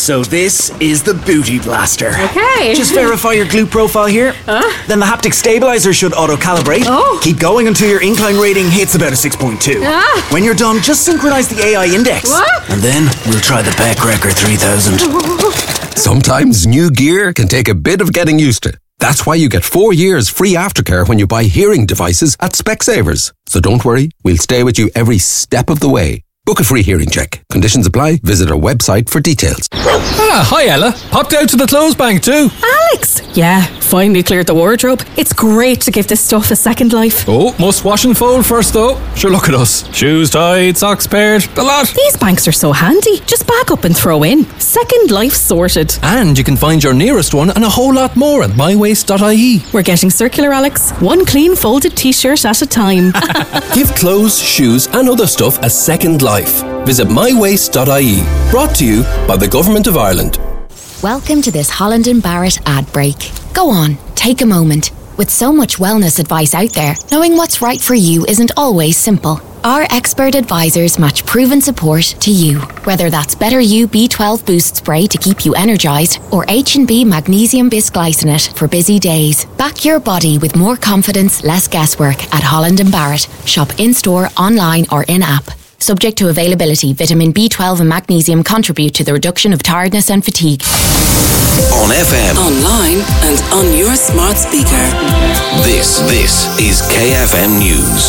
So this is the Booty Blaster. Okay. Just verify your glute profile here. Then the haptic stabilizer should auto-calibrate. Oh. Keep going until your incline rating hits about a 6.2. When you're done, just synchronize the AI index. What? And then we'll try the Peck Wrecker 3000. Sometimes new gear can take a bit of getting used to. That's why you get 4 years free aftercare when you buy hearing devices at Specsavers. So don't worry, we'll stay with you every step of the way. Book a free hearing check. Conditions apply. Visit our website for details. Hi Ella. Popped out to the clothes bank too. Alex! Yeah, finally cleared the wardrobe. It's great to give this stuff a second life. Oh, must wash and fold first though. Sure, look at us. Shoes tied, socks paired, the lot. These banks are so handy. Just back up and throw in. Second life sorted. And you can find your nearest one and a whole lot more at mywaste.ie. We're getting circular, Alex. One clean folded t-shirt at a time. Give clothes, shoes and other stuff a second life. Visit mywaste.ie. Brought to you by the Government of Ireland. Welcome to this Holland & Barrett ad break. Go on, take a moment. With so much wellness advice out there, knowing what's right for you isn't always simple. Our expert advisors match proven support to you. Whether that's Better You B12 Boost Spray to keep you energised or H&B Magnesium Bisglycinate for busy days. Back your body with more confidence, less guesswork at Holland & Barrett. Shop in-store, online or in-app. Subject to availability, vitamin B12 and magnesium contribute to the reduction of tiredness and fatigue. On FM, online and on your smart speaker. this is KFM News.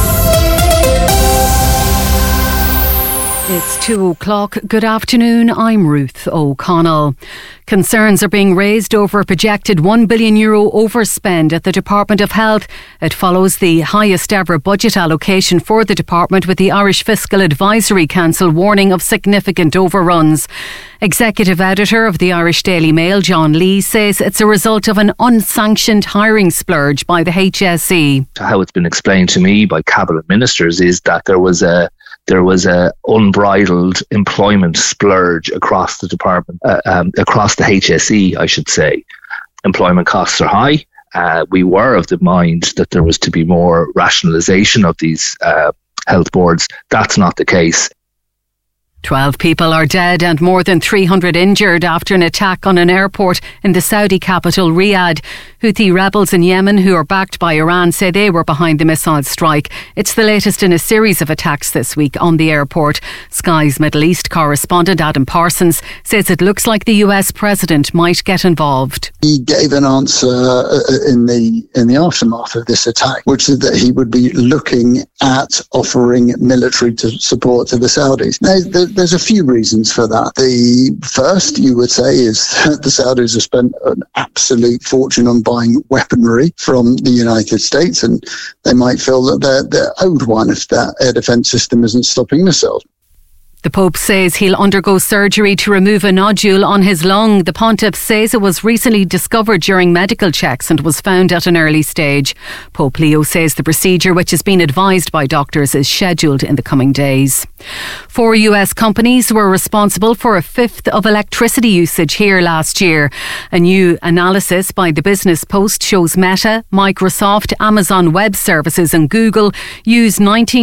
It's 2:00. Good afternoon. I'm Ruth O'Connell. Concerns are being raised over a projected €1 billion overspend at the Department of Health. It follows the highest ever budget allocation for the department, with the Irish Fiscal Advisory Council warning of significant overruns. Executive editor of the Irish Daily Mail, John Lee, says it's a result of an unsanctioned hiring splurge by the HSE. How it's been explained to me by cabinet ministers is that there was a unbridled employment splurge across the department, across the HSE, I should say. Employment costs are high. We were of the mind that there was to be more rationalisation of these health boards. That's not the case. 12 people are dead and more than 300 injured after an attack on an airport in the Saudi capital, Riyadh. Houthi rebels in Yemen, who are backed by Iran, say they were behind the missile strike. It's the latest in a series of attacks this week on the airport. Sky's Middle East correspondent Adam Parsons says it looks like the US president might get involved. He gave an answer in the aftermath of this attack, which is that he would be looking at offering military support to the Saudis. Now, there's a few reasons for that. The first, you would say, is that the Saudis have spent an absolute fortune on buying weaponry from the United States, and they might feel that they're owed one if that air defence system isn't stopping missiles. The Pope says he'll undergo surgery to remove a nodule on his lung. The Pontiff says it was recently discovered during medical checks and was found at an early stage. Pope Leo says the procedure, which has been advised by doctors, is scheduled in the coming days. 4 US companies were responsible for a fifth of electricity usage here last year. A new analysis by the Business Post shows Meta, Microsoft, Amazon Web Services and Google use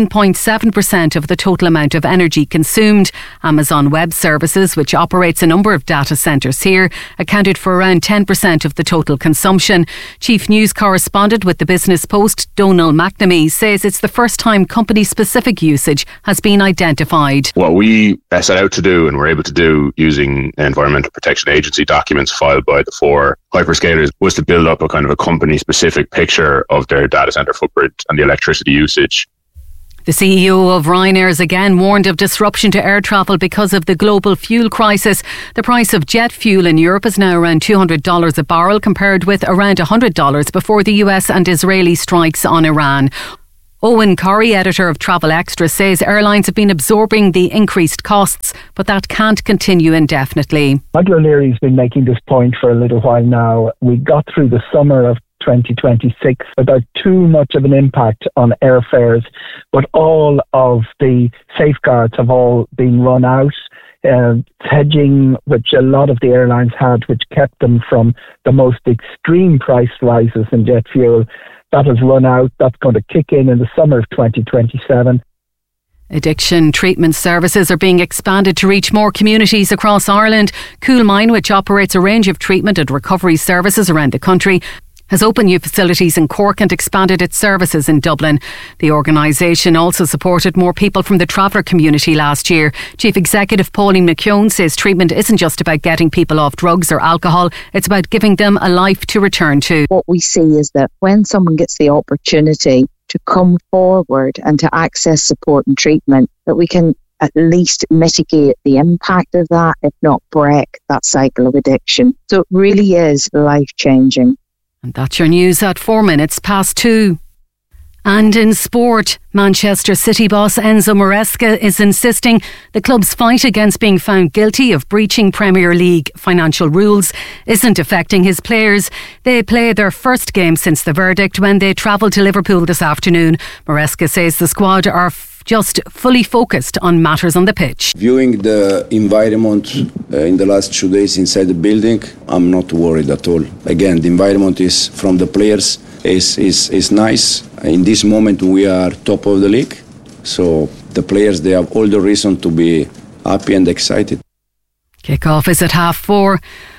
19.7% of the total amount of energy consumed. Amazon Web Services, which operates a number of data centres here, accounted for around 10% of the total consumption. Chief News Correspondent with the Business Post, Donal McNamee, says it's the first time company-specific usage has been identified. What we set out to do and were able to do using Environmental Protection Agency documents filed by the 4 hyperscalers was to build up a kind of a company-specific picture of their data centre footprint and the electricity usage. The CEO of Ryanair has again warned of disruption to air travel because of the global fuel crisis. The price of jet fuel in Europe is now around $200 a barrel, compared with around $100 before the US and Israeli strikes on Iran. Owen Corrie, editor of Travel Extra, says airlines have been absorbing the increased costs, but that can't continue indefinitely. Michael O'Leary's been making this point for a little while now. We got through the summer of 2026 without too much of an impact on airfares, but all of the safeguards have all been run out. Hedging, which a lot of the airlines had, which kept them from the most extreme price rises in jet fuel, that has run out. That's going to kick in the summer of 2027. Addiction treatment services are being expanded to reach more communities across Ireland. Coolmine, which operates a range of treatment and recovery services around the country, has opened new facilities in Cork and expanded its services in Dublin. The organisation also supported more people from the traveller community last year. Chief Executive Pauline McKeown says treatment isn't just about getting people off drugs or alcohol, it's about giving them a life to return to. What we see is that when someone gets the opportunity to come forward and to access support and treatment, that we can at least mitigate the impact of that, if not break that cycle of addiction. So it really is life-changing. And that's your news at 2:04. And in sport, Manchester City boss Enzo Maresca is insisting the club's fight against being found guilty of breaching Premier League financial rules isn't affecting his players. They play their first game since the verdict when they travel to Liverpool this afternoon. Maresca says the squad are just fully focused on matters on the pitch. Viewing the environment in the last 2 days inside the building, I'm not worried at all. Again, the environment is from the players is nice. In this moment, we are top of the league. So the players, they have all the reason to be happy and excited. Kick-off is at 4:30.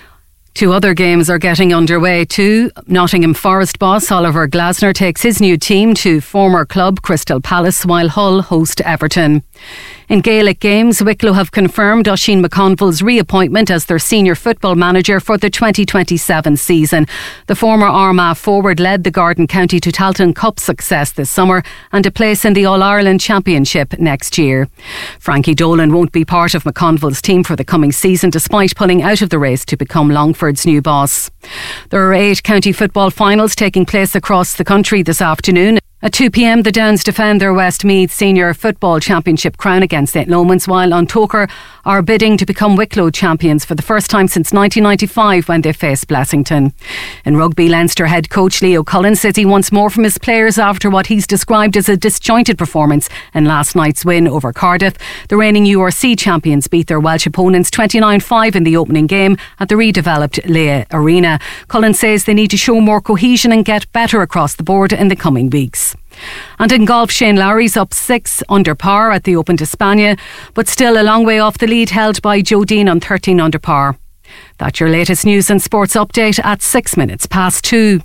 2 other games are getting underway too. Nottingham Forest boss Oliver Glasner takes his new team to former club Crystal Palace, while Hull host Everton. In Gaelic games, Wicklow have confirmed Oisín McConville's reappointment as their senior football manager for the 2027 season. The former Armagh forward led the Garden County to Talton Cup success this summer and a place in the All-Ireland Championship next year. Frankie Dolan won't be part of McConville's team for the coming season, despite pulling out of the race to become Longford's new boss. There are 8 county football finals taking place across the country this afternoon. At 2 p.m, the Downs defend their Westmeath Senior Football Championship crown against St Lomans, while Ontoker are bidding to become Wicklow champions for the first time since 1995 when they faced Blessington. In rugby, Leinster head coach Leo Cullen says he wants more from his players after what he's described as a disjointed performance in last night's win over Cardiff. The reigning URC champions beat their Welsh opponents 29-5 in the opening game at the redeveloped Leigh Arena. Cullen says they need to show more cohesion and get better across the board in the coming weeks. And in golf, Shane Lowry's up 6 under par at the Open d'Espagne, but still a long way off the lead held by Joe Dean on 13 under par. That's your latest news and sports update at 2:06.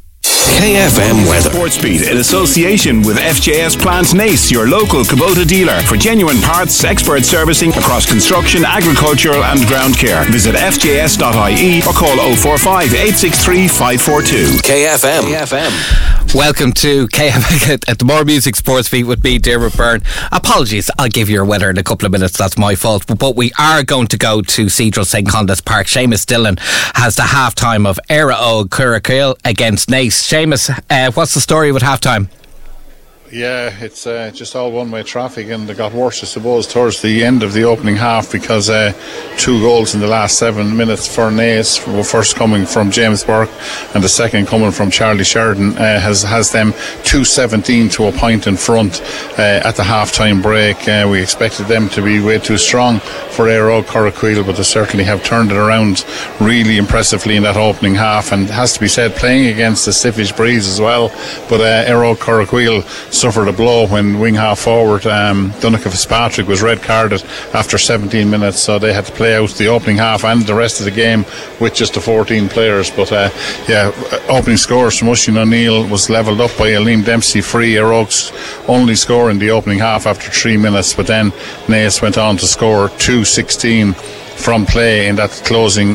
KFM weather. Sportsbeat in association with FJS Plant Nace, your local Kubota dealer for genuine parts, expert servicing across construction, agricultural and ground care. Visit fjs.ie or call 045 863 542. KFM. Welcome to KFM at the More Music Sports Beat with me, Dermot Byrne. Apologies, I'll give you your weather in a couple of minutes, that's my fault. But we are going to go to Cedral St Condas Park. Seamus Dillon has the half-time of Éire Óg Cuireachtail against Nace. Seamus, what's the story with half-time? Yeah, it's just all one-way traffic, and it got worse, I suppose, towards the end of the opening half because 2 goals in the last 7 minutes for Naas, first coming from James Burke and the second coming from Charlie Sheridan, has them 2-17 to a point in front at the half-time break. We expected them to be way too strong for Éire Óg Cuireachtail, but they certainly have turned it around really impressively in that opening half, and it has to be said, playing against the stiffish breeze as well. But Éire Óg Cuireachtail suffered a blow when wing half forward Donncha Fitzpatrick was red carded after 17 minutes, so they had to play out the opening half and the rest of the game with just the 14 players. But opening scores from Oisín O'Neill was levelled up by Liam Dempsey free, Éire Óg's only score in the opening half after 3 minutes, but then Naas went on to score 2-16 from play in that closing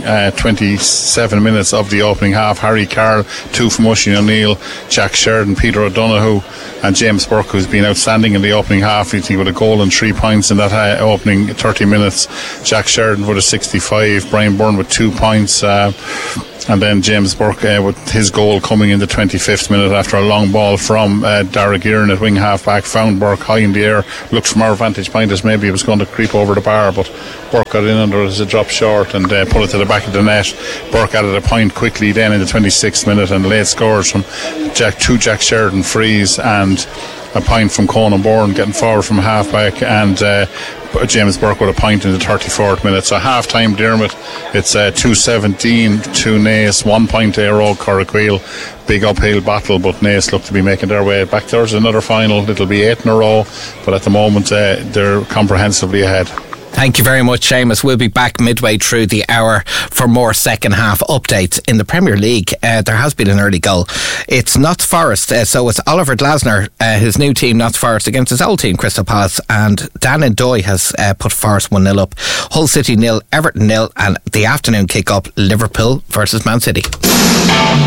27 minutes of the opening half. Harry Carroll, 2 from Oisín O'Neill, Jack Sheridan, Peter O'Donoghue and James Burke, who's been outstanding in the opening half. You think with a goal and 3 points in that opening 30 minutes. Jack Sheridan with a 65, Brian Byrne with 2 points, and then James Burke with his goal coming in the 25th minute after a long ball from Dara Gearan at wing half back, found Burke high in the air, looked from our vantage point as maybe it was going to creep over the bar, but Burke got in under as it dropped short and put it to the back of the net. Burke added a point quickly then in the 26th minute, and late scores from Jack Sheridan frees and a point from Conan Bourne getting forward from half-back, and James Burke with a point in the 34th minute. So half-time, Dermot, it's 2-17 to Naas, 1 point to Aero Corriqueel. Big uphill battle, but Naas look to be making their way back. There's another final. It'll be 8 in a row, but at the moment they're comprehensively ahead. Thank you very much, Seamus. We'll be back midway through the hour for more second half updates. In the Premier League, there has been an early goal. It's Notts Forest, so it's Oliver Glasner, his new team, Notts Forest, against his old team, Crystal Palace, and Dan Ndoye has put Forest 1-0 up. Hull City 0, Everton 0, and the afternoon kick-up, Liverpool versus Man City.